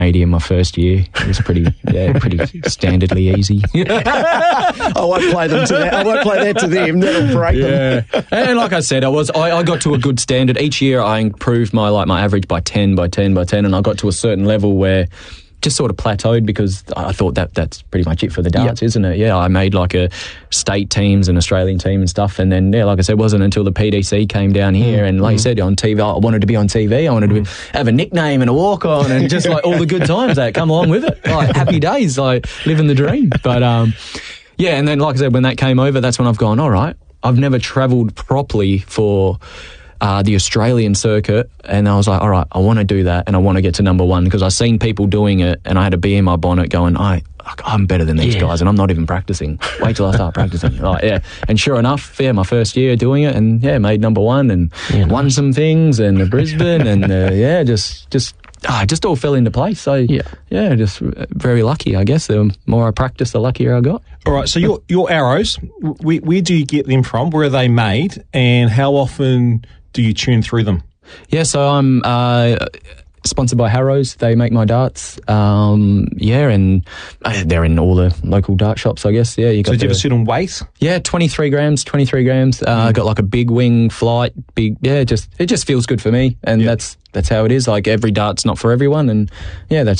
80 in my first year. It was pretty standardly easy. I won't play them to that. I won't play that to them. That'll break them. And like I said, I got to a good standard. Each year I improved my average by 10, and I got to a certain level where just sort of plateaued because I thought that's pretty much it for the darts, isn't it? Yeah, I made like a state teams and Australian team and stuff, and then like I said, it wasn't until the PDC came down here, and like you said, on TV, I wanted to be on TV, I wanted to have a nickname and a walk on, and just like all the good times that come along with it, like happy days, like living the dream. But and then like I said, when that came over, that's when I've gone, all right, I've never travelled properly for the Australian circuit, and I was like, all right, I want to do that, and I want to get to number one, because I've seen people doing it, and I had a bee in my bonnet going, I'm better than these guys, and I'm not even practicing. Wait till I start practicing. And sure enough, my first year doing it, and made number one, and won some things, and Brisbane, and just all fell into place. So just very lucky, I guess. The more I practiced, the luckier I got. All right, so your arrows, where do you get them from? Where are they made, and how often do you tune through them? Yeah, so I'm sponsored by Harrows. They make my darts. And they're in all the local dart shops, I guess. Yeah, you got. So do you have a certain weight? Yeah, 23 grams. I got like a big wing flight. It just feels good for me, and that's how it is. Like every dart's not for everyone, and that's